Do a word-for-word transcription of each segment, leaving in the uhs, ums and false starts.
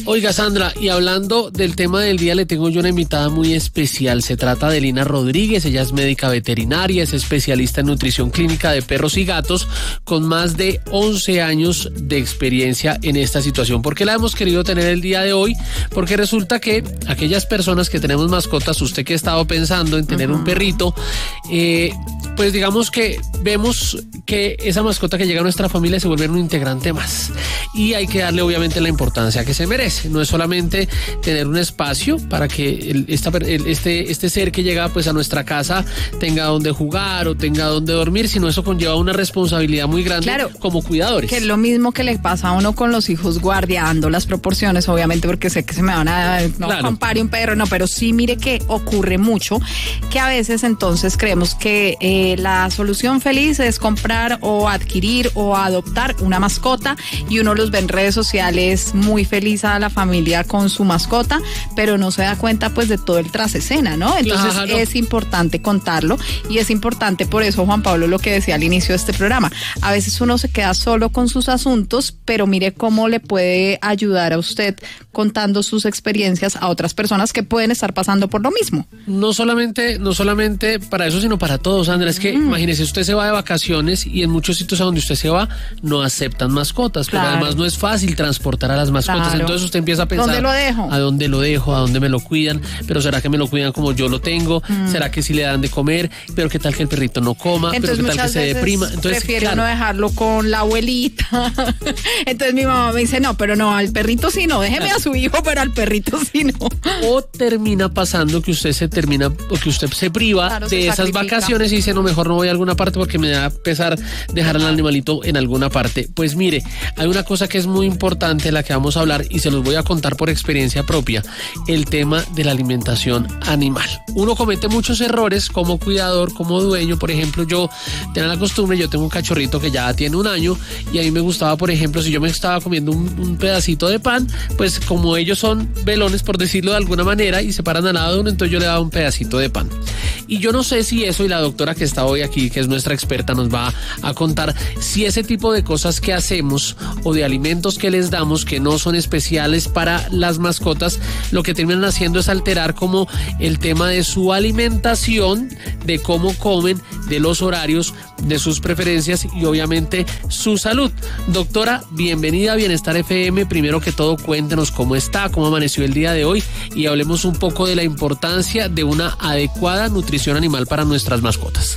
Oiga, Sandra, y hablando del tema del día, le tengo yo una invitada muy especial. Se trata de Lina Rodríguez. Ella es médica veterinaria, es especialista en nutrición clínica de perros y gatos, con más de once años de experiencia en esta situación. ¿Por qué la hemos querido tener el día de hoy? Porque resulta que aquellas personas que tenemos mascotas, usted que ha estado pensando en tener uh-huh. un perrito, eh, pues digamos que vemos que esa mascota que llega a nuestra familia se vuelve un integrante más. Y hay que darle obviamente la importancia que se merece. No es solamente tener un espacio para que el, esta, el, este, este ser que llega pues a nuestra casa tenga donde jugar o tenga donde dormir, sino eso conlleva una responsabilidad muy grande, claro, como cuidadores. Que es lo mismo que le pasa a uno con los hijos, guardando las proporciones, obviamente, porque sé que se me van a no claro. compare un perro, no, pero sí, mire que ocurre mucho, que a veces entonces creemos que eh, la solución feliz es comprar o adquirir o adoptar una mascota, y uno los ve en redes sociales muy feliz a la familia con su mascota, pero no se da cuenta pues de todo el tras escena, ¿no? Entonces claro. es importante contarlo, y es importante, por eso, Juan Pablo, lo que decía al inicio de este programa, a veces uno se queda solo con sus asuntos, pero mire cómo le puede ayudar a usted contando sus experiencias a otras personas que pueden estar pasando por lo mismo. No solamente, no solamente para eso, sino para todos, Sandra. Es que mm. imagínese, usted se va de vacaciones y en muchos sitios a donde usted se va no aceptan mascotas, claro. pero además no es fácil transportar a las mascotas, claro. entonces usted empieza a pensar, ¿dónde lo dejo? ¿A dónde lo dejo? ¿A dónde me lo cuidan? ¿Pero será que me lo cuidan como yo lo tengo? Mm. ¿Será que sí le dan de comer? ¿Pero qué tal que el perrito no coma? Entonces, ¿pero qué tal que se deprima? Entonces prefiero claro. no dejarlo con la abuelita. Entonces mi mamá me dice, no, pero no, al perrito sí no, déjeme claro. a su hijo, pero al perrito sí no. O termina pasando que usted se termina, o que usted se priva claro, de se esas sacrifica. vacaciones y dice, no, mejor no voy a alguna parte porque me da pesar dejar al animalito en alguna parte. Pues mire, hay una cosa que es muy importante, la que vamos a hablar, y se los voy a contar por experiencia propia, el tema de la alimentación animal. Uno comete muchos errores como cuidador, como dueño. Por ejemplo, yo tengo la costumbre, yo tengo un cachorrito que ya tiene un año, y a mí me gustaba, por ejemplo, si yo me estaba comiendo un, un pedacito de pan, pues como ellos son velones, por decirlo de alguna manera, y se paran al lado de uno, entonces yo le daba un pedacito de pan. Y yo no sé si eso, y la doctora que está hoy aquí, que es nuestra experta, nos va a contar si ese tipo de cosas que hacemos o de alimentos que les damos que no son especiales para las mascotas, lo que terminan haciendo es alterar como el tema de su alimentación, de cómo comen, de los horarios, de sus preferencias y obviamente su salud. Doctora, bienvenida a Bienestar F M. Primero que todo, cuéntenos cómo está, cómo amaneció el día de hoy, y hablemos un poco de la importancia de una adecuada nutrición animal para nuestras mascotas.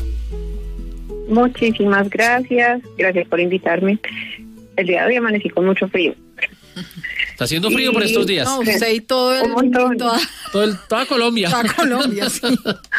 Muchísimas gracias, gracias por invitarme. El día de hoy amanecí con mucho frío. ¿Está haciendo frío y, por estos días? No, usted y todo el, toda, todo el, toda Colombia. Toda Colombia, sí.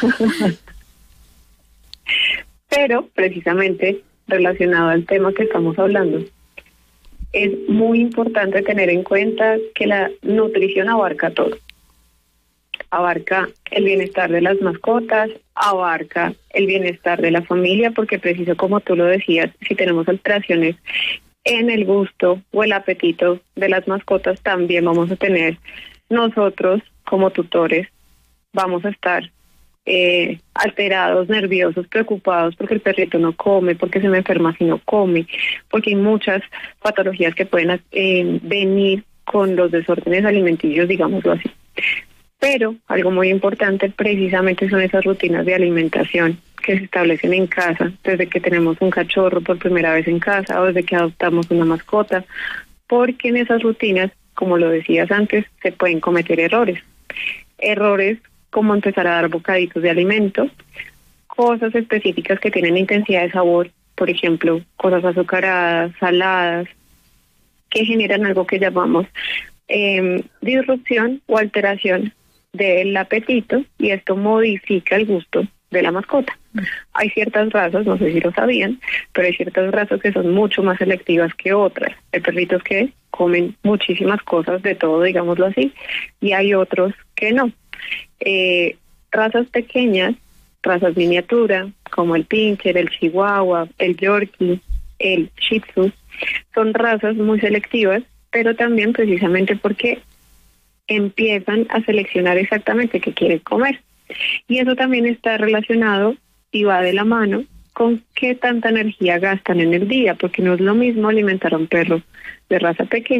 Pero, precisamente, relacionado al tema que estamos hablando, es muy importante tener en cuenta que la nutrición abarca todo. Abarca el bienestar de las mascotas, abarca el bienestar de la familia, porque preciso como tú lo decías, si tenemos alteraciones en el gusto o el apetito de las mascotas, también vamos a tener nosotros como tutores, vamos a estar eh, alterados, nerviosos, preocupados porque el perrito no come, porque se me enferma si no come, porque hay muchas patologías que pueden eh, venir con los desórdenes alimenticios, digámoslo así. Pero algo muy importante precisamente son esas rutinas de alimentación que se establecen en casa, desde que tenemos un cachorro por primera vez en casa o desde que adoptamos una mascota, porque en esas rutinas, como lo decías antes, se pueden cometer errores. Errores como empezar a dar bocaditos de alimento, cosas específicas que tienen intensidad de sabor, por ejemplo, cosas azucaradas, saladas, que generan algo que llamamos eh, disrupción o alteración del apetito, y esto modifica el gusto de la mascota. Hay ciertas razas, no sé si lo sabían, pero hay ciertas razas que son mucho más selectivas que otras. Hay perritos que comen muchísimas cosas de todo, digámoslo así, y hay otros que no. Eh, razas pequeñas, razas miniatura, como el pincher, el chihuahua, el yorkie, el shih tzu, son razas muy selectivas, pero también precisamente porque empiezan a seleccionar exactamente qué quieren comer. Y eso también está relacionado y va de la mano con qué tanta energía gastan en el día, porque no es lo mismo alimentar a un perro de raza pequeña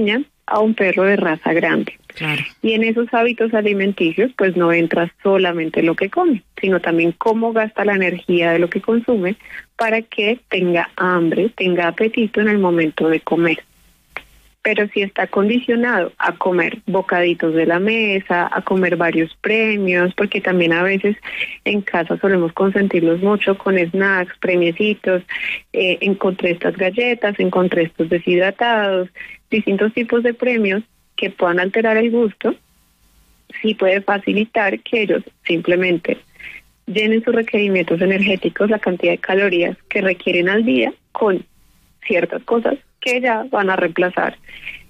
a un perro de raza grande. Claro. Y en esos hábitos alimenticios, pues no entra solamente lo que come, sino también cómo gasta la energía de lo que consume para que tenga hambre, tenga apetito en el momento de comer. Pero si está condicionado a comer bocaditos de la mesa, a comer varios premios, porque también a veces en casa solemos consentirlos mucho con snacks, premiecitos, eh, encontré estas galletas, encontré estos deshidratados, distintos tipos de premios que puedan alterar el gusto, sí puede facilitar que ellos simplemente llenen sus requerimientos energéticos, la cantidad de calorías que requieren al día con ciertas cosas que ya van a reemplazar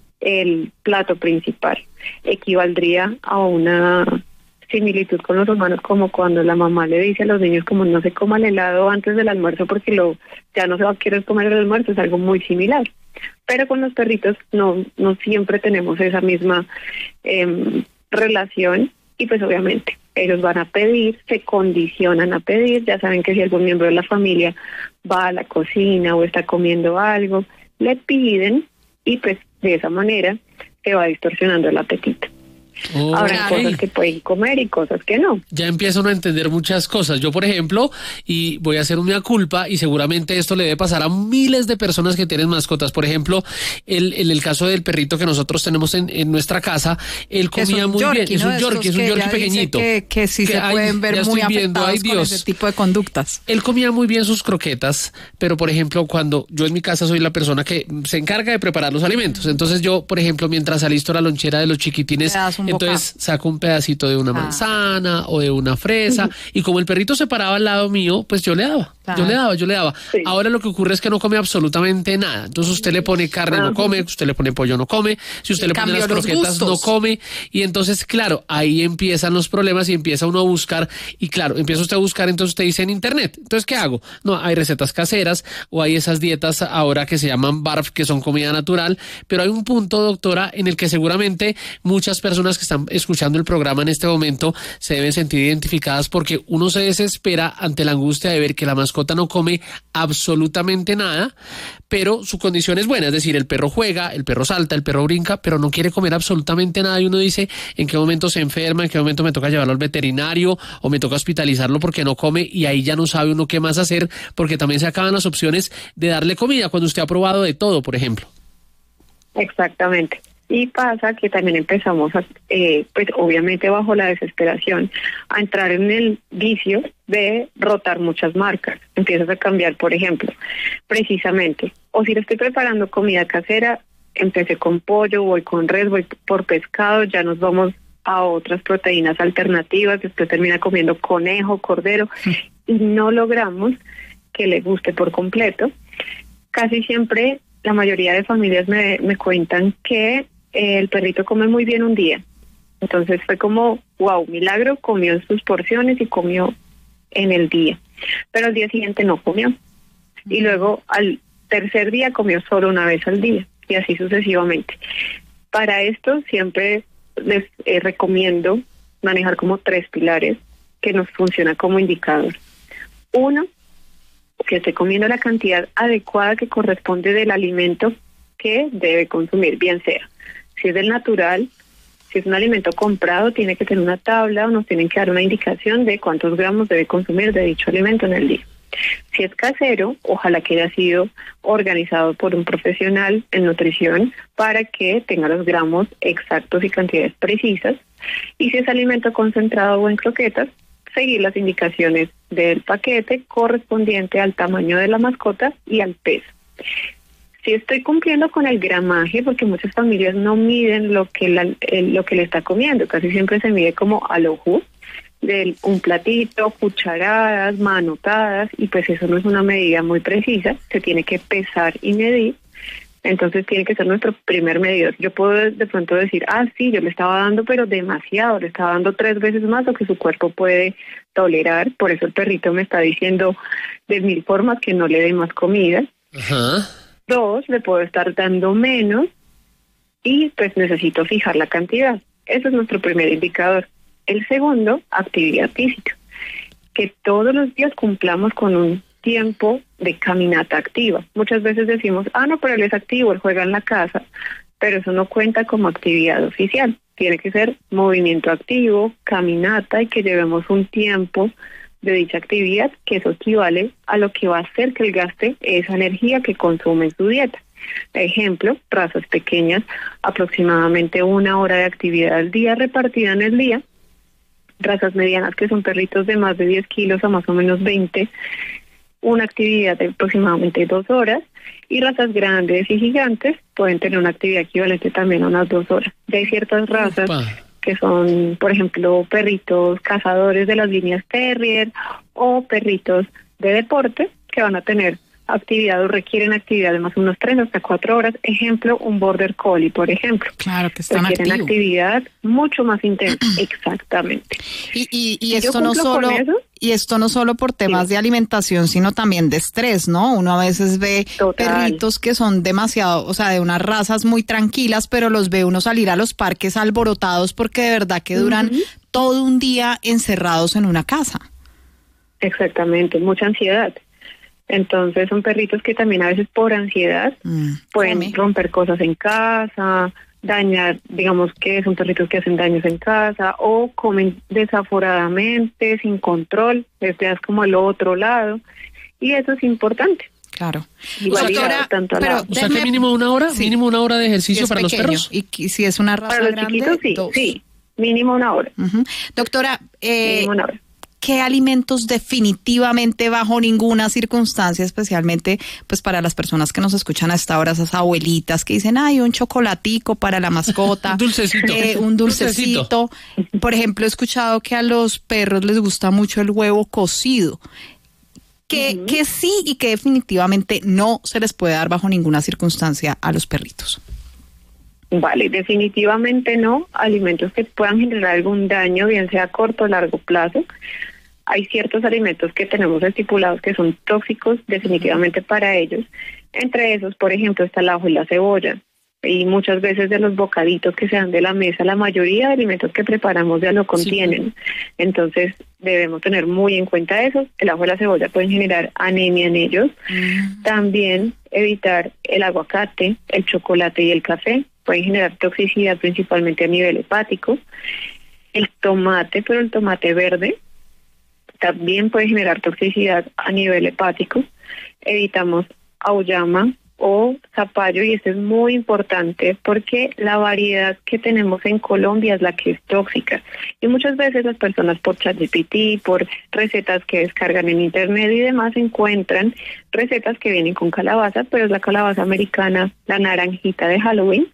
el plato principal. Equivaldría a una similitud con los humanos, como cuando la mamá le dice a los niños como no se coma el helado antes del almuerzo porque lo ya no se va a querer comer el almuerzo, es algo muy similar. Pero con los perritos no no siempre tenemos esa misma eh, relación y pues obviamente ellos van a pedir, se condicionan a pedir, ya saben que si algún miembro de la familia va a la cocina o está comiendo algo, le piden y pues de esa manera se va distorsionando el apetito. Oh, Habrá okay. cosas que pueden comer y cosas que no. Ya empiezan a entender muchas cosas. Yo, por ejemplo, y voy a hacer una culpa, y seguramente esto le debe pasar a miles de personas que tienen mascotas. Por ejemplo, el, el, el caso del perrito que nosotros tenemos en, en nuestra casa, él comía muy yorkie, bien. ¿no? Es un yorkie, es un yorkie pequeñito. Que, que sí que se ay, pueden ver muy viendo, afectados ay, Dios. con ese tipo de conductas. Él comía muy bien sus croquetas, pero por ejemplo, cuando yo en mi casa soy la persona que se encarga de preparar los alimentos. Entonces yo, por ejemplo, mientras alisto la lonchera de los chiquitines, entonces saco un pedacito de una manzana ah. o de una fresa, uh-huh. y como el perrito se paraba al lado mío, pues yo le daba, claro. yo le daba, yo le daba. Sí. Ahora lo que ocurre es que no come absolutamente nada. Entonces usted le pone carne, uh-huh. no come, usted le pone pollo, no come, si usted y le pone las croquetas, no come, y entonces, claro, ahí empiezan los problemas y empieza uno a buscar, y claro, empieza usted a buscar, entonces usted dice en internet, entonces, ¿qué hago? No, hay recetas caseras, o hay esas dietas ahora que se llaman barf, que son comida natural, pero hay un punto, doctora, en el que seguramente muchas personas que están escuchando el programa en este momento se deben sentir identificadas, porque uno se desespera ante la angustia de ver que la mascota no come absolutamente nada, pero su condición es buena, es decir, el perro juega, el perro salta, el perro brinca, pero no quiere comer absolutamente nada, y uno dice en qué momento se enferma, en qué momento me toca llevarlo al veterinario o me toca hospitalizarlo porque no come, y ahí ya no sabe uno qué más hacer, porque también se acaban las opciones de darle comida cuando usted ha probado de todo, por ejemplo. Exactamente. Y pasa que también empezamos, a, eh, pues obviamente bajo la desesperación, a entrar en el vicio de rotar muchas marcas. Empiezas a cambiar, por ejemplo, precisamente, o si le estoy preparando comida casera, empecé con pollo, voy con res, voy por pescado, ya nos vamos a otras proteínas alternativas, después termina comiendo conejo, cordero, y no logramos que le guste por completo. Casi siempre la mayoría de familias me, me cuentan que el perrito come muy bien un día. Entonces fue como, wow, milagro, comió en sus porciones y comió en el día. Pero al día siguiente no comió. Y luego al tercer día comió solo una vez al día. Y así sucesivamente. Para esto siempre les eh, recomiendo manejar como tres pilares que nos funciona como indicador. Uno, que esté comiendo la cantidad adecuada que corresponde del alimento que debe consumir, bien sea si es del natural, si es un alimento comprado, tiene que tener una tabla o nos tienen que dar una indicación de cuántos gramos debe consumir de dicho alimento en el día. Si es casero, ojalá que haya sido organizado por un profesional en nutrición para que tenga los gramos exactos y cantidades precisas. Y si es alimento concentrado o en croquetas, seguir las indicaciones del paquete correspondiente al tamaño de la mascota y al peso. Si estoy cumpliendo con el gramaje, porque muchas familias no miden lo que la, el, lo que le está comiendo, casi siempre se mide como al ojo, de un platito, cucharadas, manotadas, y pues eso no es una medida muy precisa, se tiene que pesar y medir, entonces tiene que ser nuestro primer medidor. Yo puedo de pronto decir, ah, sí, yo le estaba dando, pero demasiado, le estaba dando tres veces más lo que su cuerpo puede tolerar, por eso el perrito me está diciendo de mil formas que no le dé más comida. Ajá. Dos, le puedo estar dando menos y pues necesito fijar la cantidad. Ese es nuestro primer indicador. El segundo, actividad física. Que todos los días cumplamos con un tiempo de caminata activa. Muchas veces decimos, ah, no, pero él es activo, él juega en la casa. pero eso no cuenta como actividad oficial. Tiene que ser movimiento activo, caminata, y que llevemos un tiempo de dicha actividad, que eso equivale a lo que va a hacer que él gaste esa energía que consume en su dieta. Ejemplo, razas pequeñas, aproximadamente una hora de actividad al día repartida en el día. Razas medianas, que son perritos de más de diez kilos a más o menos veinte, una actividad de aproximadamente dos horas. Y razas grandes y gigantes pueden tener una actividad equivalente también a unas dos horas. Ya hay ciertas razas Opa. que son, por ejemplo, perritos cazadores de las líneas terrier o perritos de deporte que van a tener actividad o requieren actividad de más o menos tres hasta cuatro horas. Ejemplo, un border collie, por ejemplo. Claro, que están requieren activos. actividad mucho más intensa. Exactamente. Y, y, y esto no solo y esto no solo por temas sí. de alimentación, sino también de estrés, ¿no? Uno a veces ve Total. perritos que son demasiado, o sea, de unas razas muy tranquilas, pero los ve uno salir a los parques alborotados porque de verdad que duran uh-huh. todo un día encerrados en una casa. Exactamente, mucha ansiedad. Entonces son perritos que también a veces por ansiedad mm, pueden come. romper cosas en casa, dañar, digamos que son perritos que hacen daños en casa o comen desaforadamente, sin control, desde como el otro lado, y eso es importante. Claro. O sea, doctora, tanto pero o sea que mínimo una hora, sí. mínimo una hora de ejercicio si para pequeño, los perros. Y, y si es una raza para los grande, chiquitos, sí, dos. sí, mínimo una hora. Uh-huh. Doctora, eh, mínimo una hora. ¿Qué alimentos definitivamente bajo ninguna circunstancia, especialmente pues para las personas que nos escuchan a esta hora, esas abuelitas que dicen, ay, un chocolatico para la mascota, un dulcecito, eh, un dulcecito. dulcecito. Por ejemplo, he escuchado que a los perros les gusta mucho el huevo cocido. ¿Qué, uh-huh. que sí y que definitivamente no se les puede dar bajo ninguna circunstancia a los perritos? Vale, definitivamente no. Alimentos que puedan generar algún daño, bien sea a corto o largo plazo. Hay ciertos alimentos que tenemos estipulados que son tóxicos definitivamente para ellos. Entre esos, por ejemplo, está el ajo y la cebolla. Y muchas veces de los bocaditos que se dan de la mesa, la mayoría de alimentos que preparamos ya lo contienen. Sí. Entonces, debemos tener muy en cuenta eso. El ajo y la cebolla pueden generar anemia en ellos. Mm. También evitar el aguacate, el chocolate y el café. Pueden generar toxicidad principalmente a nivel hepático. El tomate, pero el tomate verde, también puede generar toxicidad a nivel hepático. Evitamos auyama o zapallo, y esto es muy importante porque la variedad que tenemos en Colombia es la que es tóxica. Y muchas veces las personas por ChatGPT, por recetas que descargan en internet y demás, encuentran recetas que vienen con calabaza, pero es la calabaza americana, la naranjita de Halloween.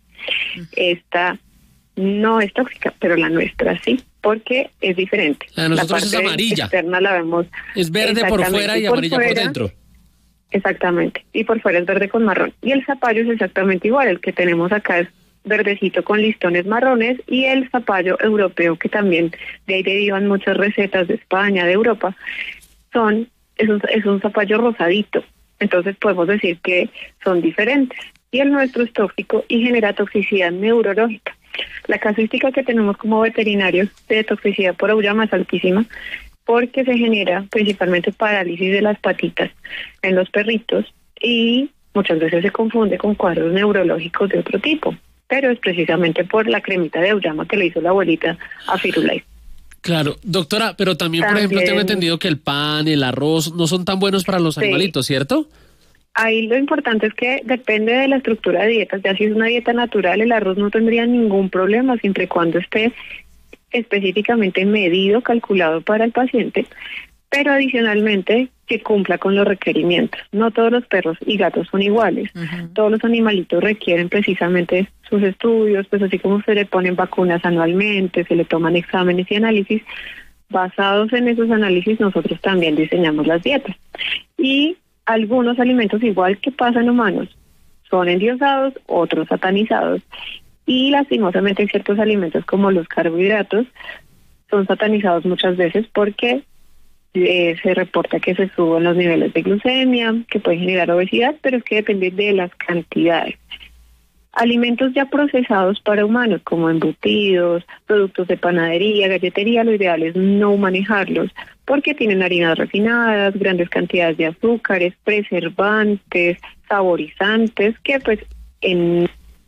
Esta no es tóxica, pero la nuestra sí, porque es diferente. La de nosotros la es amarilla. Externa la vemos. Es verde por fuera y, y por amarilla fuera, por dentro. Exactamente, y por fuera es verde con marrón. Y el zapallo es exactamente igual, el que tenemos acá es verdecito con listones marrones, y el zapallo europeo, que también de ahí derivan muchas recetas de España, de Europa, son es un, es un zapallo rosadito. Entonces podemos decir que son diferentes. Y el nuestro es tóxico y genera toxicidad neurológica. La casuística que tenemos como veterinarios de toxicidad por auyama es altísima, porque se genera principalmente parálisis de las patitas en los perritos y muchas veces se confunde con cuadros neurológicos de otro tipo, pero es precisamente por la cremita de auyama que le hizo la abuelita a Firulais. Claro, doctora, pero también, también, por ejemplo, tengo entendido que el pan, el arroz no son tan buenos para los sí. animalitos, ¿cierto? Ahí lo importante es que depende de la estructura de dietas. Ya si es una dieta natural, el arroz no tendría ningún problema siempre y cuando esté específicamente medido, calculado para el paciente, pero adicionalmente que cumpla con los requerimientos. No todos los perros y gatos son iguales. Uh-huh. Todos los animalitos requieren precisamente sus estudios, pues así como se le ponen vacunas anualmente, se le toman exámenes y análisis. Basados en esos análisis, nosotros también diseñamos las dietas. Y algunos alimentos, igual que pasa en humanos, son endiosados, otros satanizados. Y lastimosamente ciertos alimentos como los carbohidratos son satanizados muchas veces porque eh, se reporta que se suben los niveles de glucemia, que pueden generar obesidad, pero es que depende de las cantidades. Alimentos ya procesados para humanos como embutidos, productos de panadería, galletería, lo ideal es no manejarlos porque tienen harinas refinadas, grandes cantidades de azúcares, preservantes, saborizantes, que pues en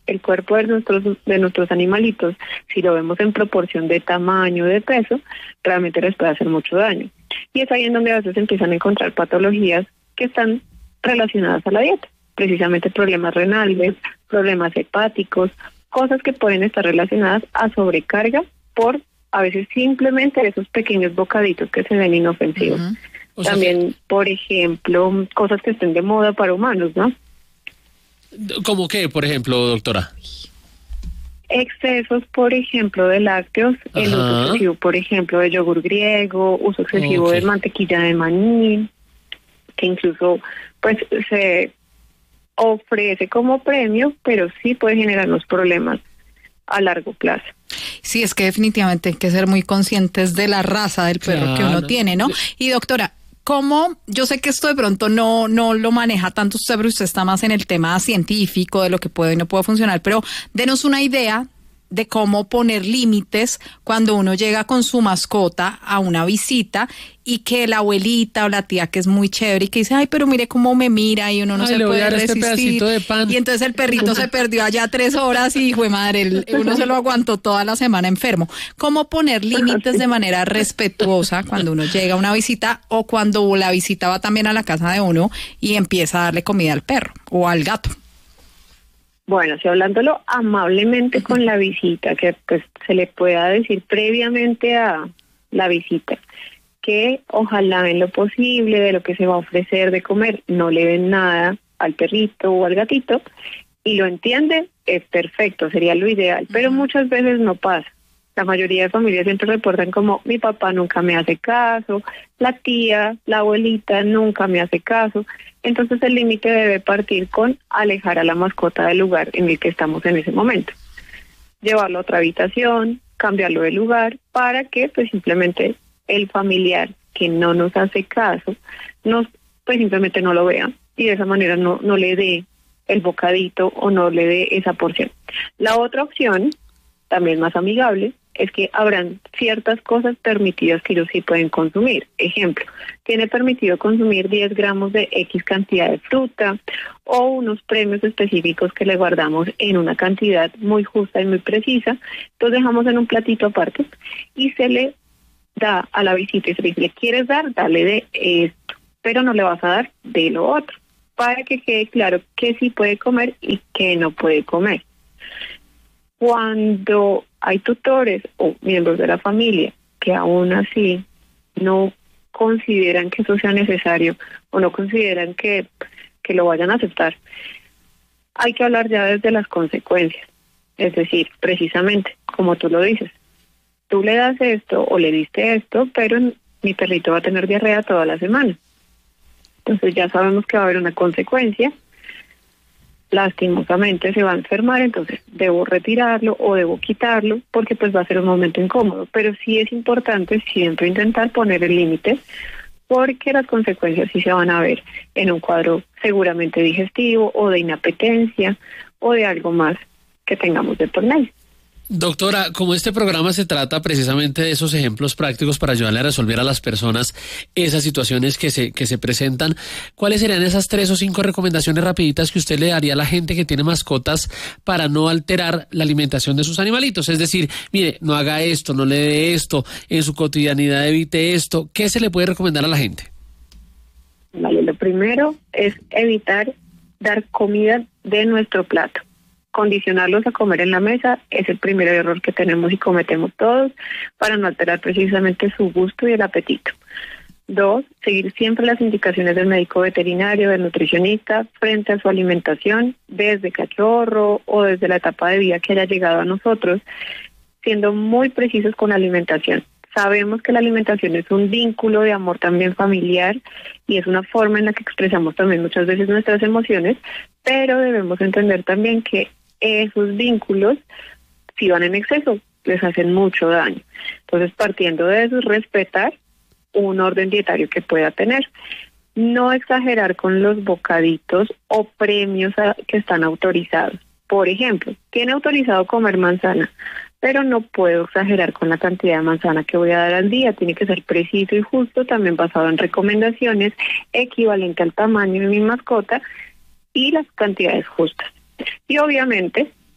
el cuerpo de nuestros, de nuestros animalitos, si lo vemos en proporción de tamaño, de peso, realmente les puede hacer mucho daño. Y es ahí en donde a veces empiezan a encontrar patologías que están relacionadas a la dieta, precisamente problemas renales, problemas hepáticos, cosas que pueden estar relacionadas a sobrecarga por a veces simplemente esos pequeños bocaditos que se ven inofensivos. Uh-huh. O sea, también, que... por ejemplo, cosas que estén de moda para humanos, ¿no? ¿Cómo qué, por ejemplo, doctora? Excesos, por ejemplo, de lácteos, Ajá. el uso excesivo, por ejemplo, de yogur griego, uso excesivo okay. de mantequilla de maní, que incluso pues se ofrece como premio, pero sí puede generarnos problemas a largo plazo. Sí, es que definitivamente hay que ser muy conscientes de la raza del perro claro. que uno tiene, ¿no? Y doctora, ¿cómo? Yo sé que esto de pronto no, no lo maneja tanto usted, pero usted está más en el tema científico de lo que puede y no puede funcionar, pero denos una idea de cómo poner límites cuando uno llega con su mascota a una visita y que la abuelita o la tía que es muy chévere y que dice, ay, pero mire cómo me mira y uno no ay, se le puede voy a dar resistir. Este pedacito de pan. Y entonces el perrito se perdió allá tres horas y, hijo de madre, el, uno se lo aguantó toda la semana enfermo. ¿Cómo poner límites de manera respetuosa cuando uno llega a una visita o cuando la visita va también a la casa de uno y empieza a darle comida al perro o al gato? Bueno, si hablándolo amablemente con la visita, que pues se le pueda decir previamente a la visita, que ojalá en lo posible de lo que se va a ofrecer de comer no le den nada al perrito o al gatito, y lo entiende, es perfecto, sería lo ideal, pero muchas veces no pasa. La mayoría de familias siempre reportan como, mi papá nunca me hace caso, la tía, la abuelita nunca me hace caso. Entonces el límite debe partir con alejar a la mascota del lugar en el que estamos en ese momento. Llevarlo a otra habitación, cambiarlo de lugar, para que pues simplemente el familiar que no nos hace caso, nos, pues simplemente no lo vea y de esa manera no, no le dé el bocadito o no le dé esa porción. La otra opción, también más amigable, es que habrán ciertas cosas permitidas que ellos sí pueden consumir. Ejemplo, tiene permitido consumir diez gramos de X cantidad de fruta o unos premios específicos que le guardamos en una cantidad muy justa y muy precisa. Entonces dejamos en un platito aparte y se le da a la visita y se le dice, ¿le quieres dar? Dale de esto, pero no le vas a dar de lo otro, para que quede claro qué sí puede comer y qué no puede comer. Cuando hay tutores o miembros de la familia que aún así no consideran que eso sea necesario o no consideran que, que lo vayan a aceptar, hay que hablar ya desde las consecuencias. Es decir, precisamente, como tú lo dices, tú le das esto o le diste esto, pero mi perrito va a tener diarrea toda la semana. Entonces ya sabemos que va a haber una consecuencia. Lastimosamente se va a enfermar, entonces debo retirarlo o debo quitarlo porque pues va a ser un momento incómodo, pero sí es importante siempre intentar poner el límite porque las consecuencias sí se van a ver en un cuadro seguramente digestivo o de inapetencia o de algo más que tengamos de por medio. Doctora, como este programa se trata precisamente de esos ejemplos prácticos para ayudarle a resolver a las personas esas situaciones que se que se presentan, ¿cuáles serían esas tres o cinco recomendaciones rapiditas que usted le daría a la gente que tiene mascotas para no alterar la alimentación de sus animalitos? Es decir, mire, no haga esto, no le dé esto, en su cotidianidad evite esto. ¿Qué se le puede recomendar a la gente? Vale, lo primero es evitar dar comida de nuestro plato. Condicionarlos a comer en la mesa es el primer error que tenemos y cometemos todos para no alterar precisamente su gusto y el apetito. Dos, seguir siempre las indicaciones del médico veterinario, del nutricionista, frente a su alimentación, desde cachorro o desde la etapa de vida que haya llegado a nosotros, siendo muy precisos con la alimentación. Sabemos que la alimentación es un vínculo de amor también familiar y es una forma en la que expresamos también muchas veces nuestras emociones, pero debemos entender también que esos vínculos, si van en exceso, les hacen mucho daño. Entonces, partiendo de eso, respetar un orden dietario que pueda tener. No exagerar con los bocaditos o premios a, que están autorizados. Por ejemplo, tiene autorizado comer manzana, pero no puedo exagerar con la cantidad de manzana que voy a dar al día. Tiene que ser preciso y justo, también basado en recomendaciones, equivalente al tamaño de mi mascota y las cantidades justas. Y obviamente,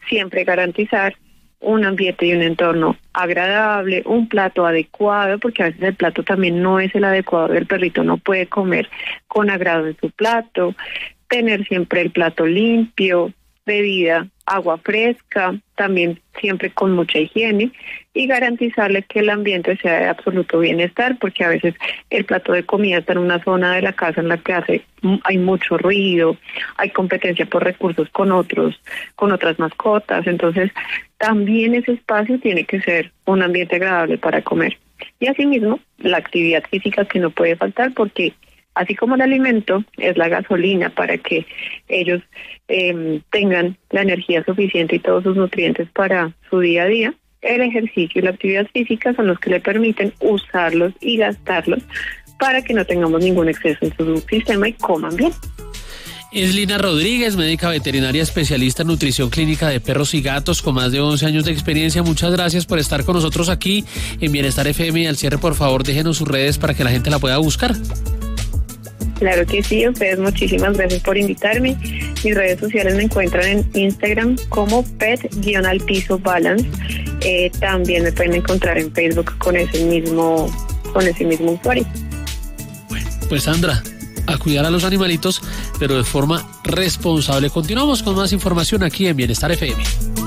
siempre garantizar un ambiente y un entorno agradable, un plato adecuado, porque a veces el plato también no es el adecuado, el perrito no puede comer con agrado en su plato, tener siempre el plato limpio, bebida, agua fresca, también siempre con mucha higiene, y garantizarle que el ambiente sea de absoluto bienestar, porque a veces el plato de comida está en una zona de la casa en la que hace hay mucho ruido, hay competencia por recursos con otros, con otras mascotas, entonces también ese espacio tiene que ser un ambiente agradable para comer. Y asimismo, la actividad física que no puede faltar, porque así como el alimento es la gasolina para que ellos eh, tengan la energía suficiente y todos sus nutrientes para su día a día, el ejercicio y la actividad física son los que le permiten usarlos y gastarlos para que no tengamos ningún exceso en su sistema y coman bien. Es Lina Rodríguez, médica veterinaria especialista en nutrición clínica de perros y gatos con más de once años de experiencia. Muchas gracias por estar con nosotros aquí en Bienestar F M, y al cierre, por favor, déjenos sus redes para que la gente la pueda buscar. Claro que sí, ustedes muchísimas gracias por invitarme. Mis redes sociales me encuentran en Instagram como pet-balance. Eh, también me pueden encontrar en Facebook con ese mismo, con ese mismo usuario. Bueno, pues Sandra, a cuidar a los animalitos, pero de forma responsable. Continuamos con más información aquí en Bienestar F M.